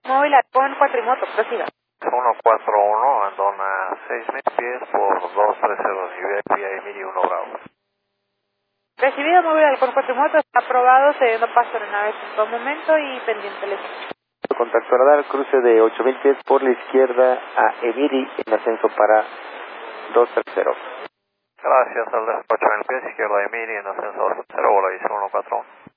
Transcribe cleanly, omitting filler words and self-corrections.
Móvil Halcón Cuatrimoto, prosiga. 141, Andona 6.000 pies por 230, vía Emiri 1 Bravo. Recibido Móvil Halcón Cuatrimoto, está aprobado, cediendo paso a naves en todo momento y pendiente les. Contacto radar, cruce de 8.000 pies por la izquierda a Emiri en ascenso para 230. Gracias, al despacho en el pie izquierdo de Emiri en ascenso 230, bola 141.